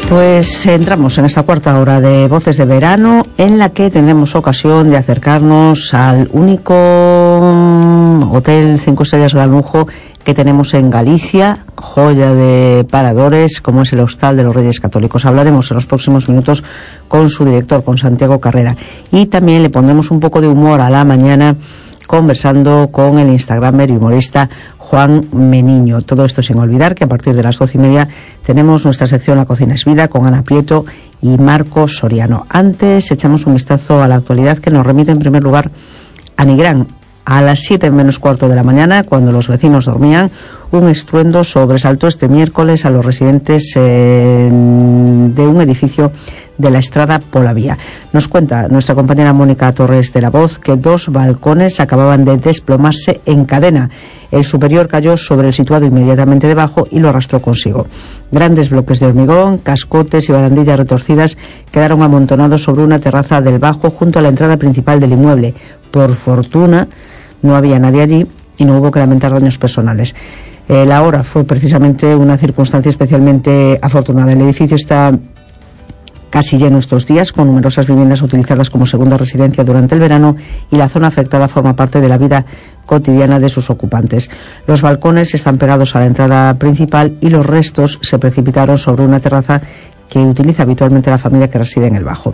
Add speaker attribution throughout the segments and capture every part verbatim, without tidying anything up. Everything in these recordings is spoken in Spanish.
Speaker 1: Pues entramos en esta cuarta hora de Voces de Verano, en la que tendremos ocasión de acercarnos al único hotel cinco estrellas gran lujo que tenemos en Galicia, joya de paradores, como es el Hostal de los Reyes Católicos. Hablaremos en los próximos minutos con su director, con Santiago Carrera, y también le pondremos un poco de humor a la mañana conversando con el instagramer y humorista Juan Meniño. Todo esto sin olvidar que a partir de las doce y media tenemos nuestra sección La Cocina es Vida con Ana Prieto y Marco Soriano. Antes echamos un vistazo a la actualidad que nos remite en primer lugar a Nigrán. A las siete menos cuarto de la mañana, cuando los vecinos dormían, un estruendo sobresaltó este miércoles a los residentes eh, de un edificio de la Estrada Polavía. Nos cuenta nuestra compañera Mónica Torres de La Voz que dos balcones acababan de desplomarse en cadena. El superior cayó sobre el situado inmediatamente debajo y lo arrastró consigo. Grandes bloques de hormigón, cascotes y barandillas retorcidas quedaron amontonados sobre una terraza del bajo junto a la entrada principal del inmueble. Por fortuna, no había nadie allí y no hubo que lamentar daños personales. Eh, la hora fue precisamente una circunstancia especialmente afortunada. El edificio está casi lleno estos días, con numerosas viviendas utilizadas como segunda residencia durante el verano, y la zona afectada forma parte de la vida cotidiana de sus ocupantes. Los balcones están pegados a la entrada principal y los restos se precipitaron sobre una terraza que utiliza habitualmente la familia que reside en el bajo.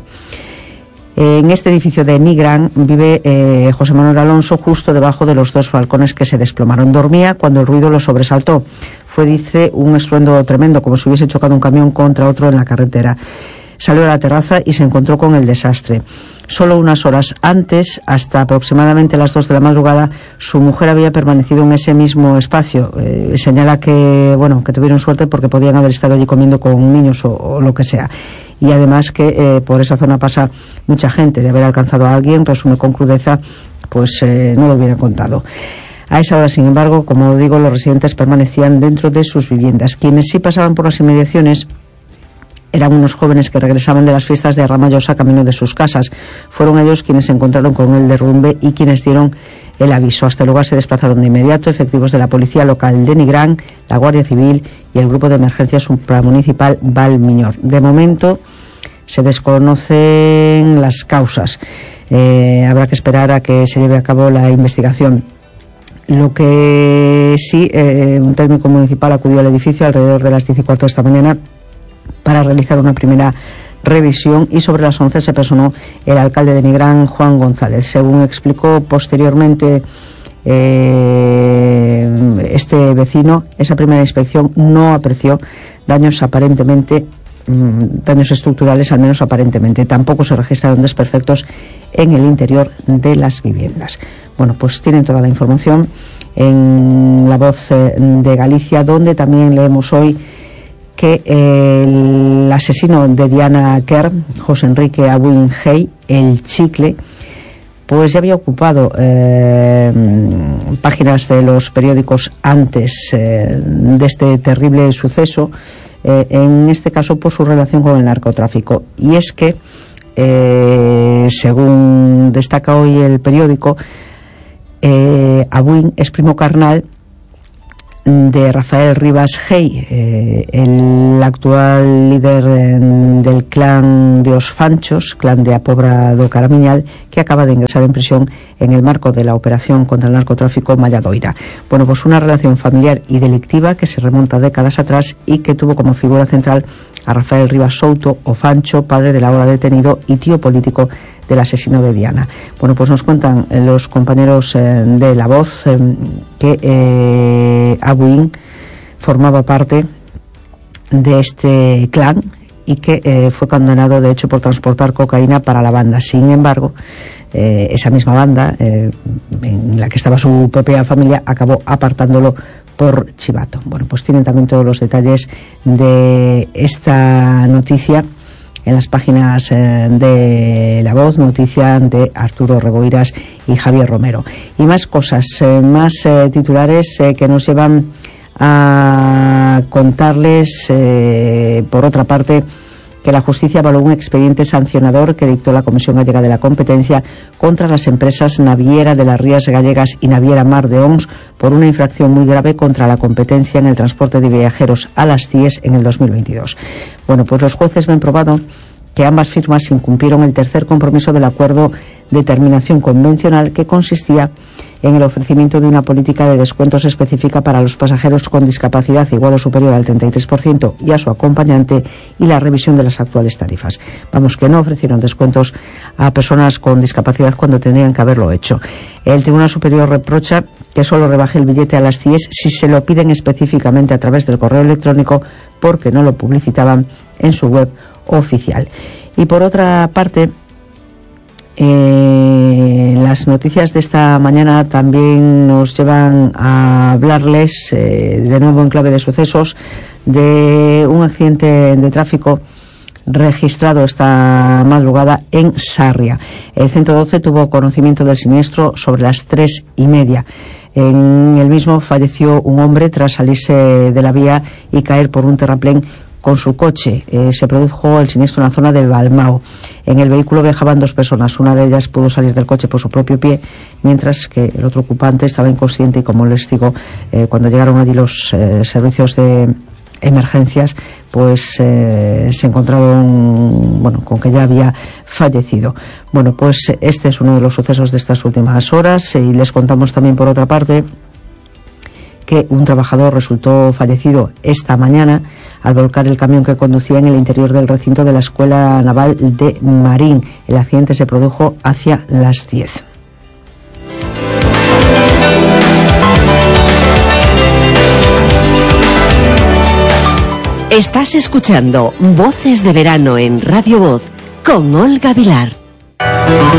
Speaker 1: En este edificio de Nigrán vive eh, José Manuel Alonso, justo debajo de los dos balcones que se desplomaron. Dormía cuando el ruido lo sobresaltó. Fue, dice, un estruendo tremendo, como si hubiese chocado un camión contra otro en la carretera. Salió a la terraza y se encontró con el desastre. Solo unas horas antes, hasta aproximadamente las dos de la madrugada, su mujer había permanecido en ese mismo espacio. Eh, señala que, bueno, que tuvieron suerte porque podían haber estado allí comiendo con niños o, o lo que sea. Y además que eh, por esa zona pasa mucha gente. De haber alcanzado a alguien, resume con crudeza, pues eh, no lo hubiera contado. A esa hora, sin embargo, como digo, los residentes permanecían dentro de sus viviendas. Quienes sí pasaban por las inmediaciones eran unos jóvenes que regresaban de las fiestas de Ramallosa camino de sus casas. Fueron ellos quienes se encontraron con el derrumbe y quienes dieron el aviso. Hasta el lugar se desplazaron de inmediato efectivos de la Policía Local de Nigrán, la Guardia Civil y el Grupo de Emergencia Supramunicipal Valmiñor. De momento se desconocen las causas. Eh, habrá que esperar a que se lleve a cabo la investigación. Lo que sí, eh, un técnico municipal acudió al edificio alrededor de las diez y cuarto de esta mañana para realizar una primera revisión, y sobre las once se personó el alcalde de Nigrán, Juan González. Según explicó posteriormente eh, este vecino, esa primera inspección no apreció daños aparentemente daños estructurales, al menos aparentemente. Tampoco se registraron desperfectos en el interior de las viviendas. Bueno, pues tienen toda la información en La Voz de Galicia, donde también leemos hoy que el asesino de Diana Kerr, José Enrique Abuin Hey, el Chicle, pues ya había ocupado eh, páginas de los periódicos antes eh, de este terrible suceso, eh, en este caso por su relación con el narcotráfico. Y es que, eh, según destaca hoy el periódico, eh, Abuin es primo carnal de Rafael Rivas Hey, eh, el actual líder eh, del clan de Os Fanchos, clan de Apobra do Caramiñal, que acaba de ingresar en prisión en el marco de la operación contra el narcotráfico Malladoira. Bueno, pues una relación familiar y delictiva que se remonta décadas atrás y que tuvo como figura central a Rafael Rivas Souto, o Fancho, padre del ahora detenido y tío político del asesino de Diana. Bueno, pues nos cuentan los compañeros eh, de La Voz eh, que eh, Abuin formaba parte de este clan y que eh, fue condenado, de hecho, por transportar cocaína para la banda. Sin embargo, eh, esa misma banda, eh, en la que estaba su propia familia, acabó apartándolo por chivato. Bueno, pues tienen también todos los detalles de esta noticia en las páginas eh, de La Voz, noticia de Arturo Reboiras y Javier Romero. Y más cosas, eh, más eh, titulares eh, que nos llevan a contarles, eh, por otra parte, que la justicia avaló un expediente sancionador que dictó la Comisión Gallega de la Competencia contra las empresas Naviera de las Rías Gallegas y Naviera Mar de Ons por una infracción muy grave contra la competencia en el transporte de viajeros a las C I E S en el dos mil veintidós. Bueno, pues los jueces ven probado que ambas firmas incumplieron el tercer compromiso del acuerdo de terminación convencional, que consistía en el ofrecimiento de una política de descuentos específica para los pasajeros con discapacidad igual o superior al treinta y tres por ciento y a su acompañante, y la revisión de las actuales tarifas. Vamos, que no ofrecieron descuentos a personas con discapacidad cuando tendrían que haberlo hecho. El Tribunal Superior reprocha que solo rebaje el billete a las C I E S si se lo piden específicamente a través del correo electrónico, porque no lo publicitaban en su web oficial. Y por otra parte, Eh, las noticias de esta mañana también nos llevan a hablarles, eh, de nuevo en clave de sucesos, de un accidente de tráfico registrado esta madrugada en Sarria. El ciento doce tuvo conocimiento del siniestro sobre las tres y media. En el mismo falleció un hombre tras salirse de la vía y caer por un terraplén con su coche. Eh, se produjo el siniestro en la zona de Balmao. En el vehículo viajaban dos personas. Una de ellas pudo salir del coche por su propio pie, mientras que el otro ocupante estaba inconsciente y, como les digo, eh, cuando llegaron allí los eh, servicios de emergencias, pues eh, se encontraron, bueno, con que ya había fallecido. Bueno, pues este es uno de los sucesos de estas últimas horas, y les contamos también, por otra parte, que un trabajador resultó fallecido esta mañana al volcar el camión que conducía en el interior del recinto de la Escuela Naval de Marín. El accidente se produjo hacia las diez.
Speaker 2: Estás escuchando Voces de Verano en Radio Voz con Olga Vilar.